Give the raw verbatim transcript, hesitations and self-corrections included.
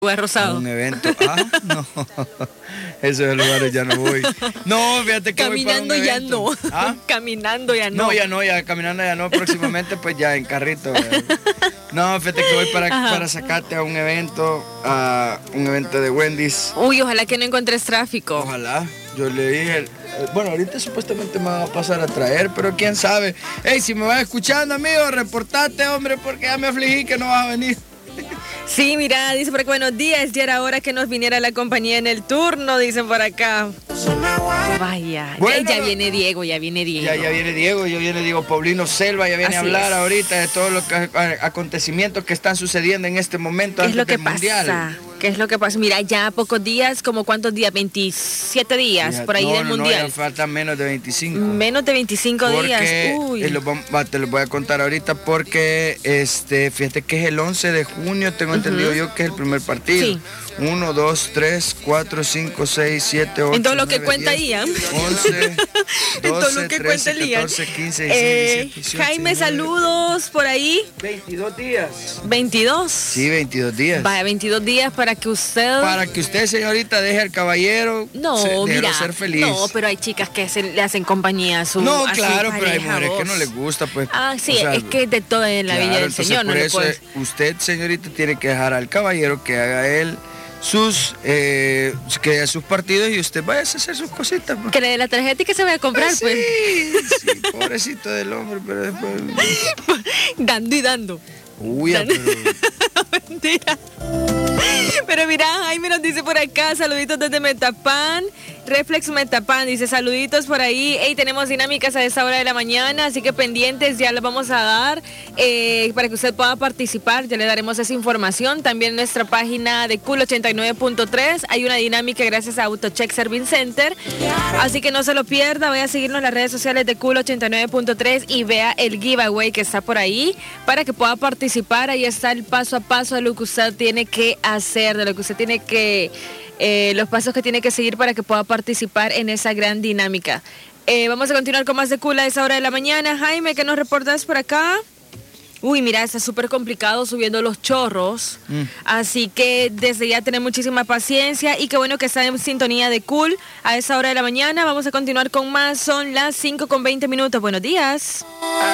Lugar rosado. A un evento. Ah, no. Esos lugares ya no voy. No, fíjate que caminando voy para un ya evento. no. ¿Ah? Caminando ya no. No, ya no, ya caminando ya no. Próximamente pues ya en carrito. ¿verdad? No, fíjate que voy para, para sacarte a un evento, a un evento de Wendy's. Uy, ojalá que no encuentres tráfico. Ojalá. Yo le dije, bueno, ahorita supuestamente me van a pasar a traer, pero quién sabe. Ey, si me vas escuchando, amigo, reportate, hombre, porque ya me afligí que no vas a venir. Sí, mira, dice por acá, buenos días, ya era hora que nos viniera la compañía en el turno, dicen por acá. Vaya, Bueno, ya, ya viene Diego, ya viene Diego. Ya, ya viene Diego, ya viene Diego Paulino Selva, ya viene Así a hablar es. ahorita de todos los que- acontecimientos que están sucediendo en este momento ¿Qué es antes lo que del Mundial. pasa? ¿Qué es lo que pasa? Mira, ya pocos días, como cuántos días, veintisiete días Ya, por ahí no, del no, no, Mundial. ya faltan menos de veinticinco. Menos de veinticinco días. Porque, Uy. eh, lo vam- va, te lo voy a contar ahorita porque, este, fíjate que es el once de junio, tengo entendido yo que es el primer partido. Sí. uno, dos, tres, cuatro, cinco, seis, siete, ocho, En todo lo que nueve, cuenta diez, Ian. once, En todo doce, lo que trece, cuenta el Ian. catorce, quince, Eh, dieciséis, dieciocho, Jaime, diecinueve, saludos por ahí. veintidós días. veintidós. Sí, veintidós días. Vaya, veintidós días para que usted... Para que usted, señorita, deje al caballero No, se- déjelo mira, ser feliz. no, pero hay chicas que se, le hacen compañía a su No, a su claro, pero hay pareja, mujeres que vos. no les gusta, pues. Ah, sí, o sea, es que de todo en la claro, vida del entonces, Señor, no por le eso puedes... eh, usted, señorita, tiene que dejar al caballero que haga él sus, eh, que haga sus partidos y usted vaya a hacer sus cositas. pues. Que le dé la tarjeta y que se vaya a comprar, Pues pues. sí, sí, pobrecito del hombre, pero después... Dando y dando. Uy, ah, pero... Mentira. Pero mira, Jaime nos dice por acá, saluditos desde Metapan, Reflex Metapan, dice saluditos por ahí. Hey, tenemos dinámicas a esta hora de la mañana, así que pendientes, ya las vamos a dar eh, para que usted pueda participar, ya le daremos esa información. También en nuestra página de Cool ochenta y nueve punto tres hay una dinámica gracias a AutoCheck Service Center, así que no se lo pierda, vaya a seguirnos en las redes sociales de Cool ochenta y nueve punto tres y vea el giveaway que está por ahí para que pueda participar. Ahí está el paso a paso de lo que usted tiene que hacer, de lo que usted tiene que, eh, los pasos que tiene que seguir para que pueda participar en esa gran dinámica. Eh, vamos a continuar con más de Cool a esa hora de la mañana. Jaime, ¿qué nos reportas por acá? Uy, mira, está súper complicado subiendo los chorros, mm. así que desde ya tener muchísima paciencia y qué bueno que está en sintonía de Cool a esa hora de la mañana. Vamos a continuar con más, son las cinco con veinte minutos. Buenos días.